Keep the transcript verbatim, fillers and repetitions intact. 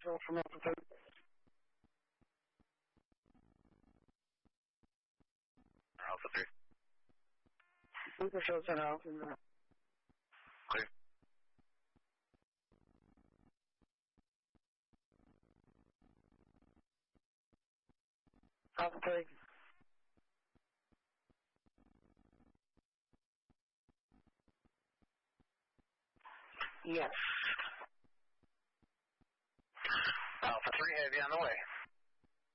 Control from Alpha three. Alpha three. Super show ten Alpha. Clear. Alpha three. Yes. Alpha three, heavy on the way.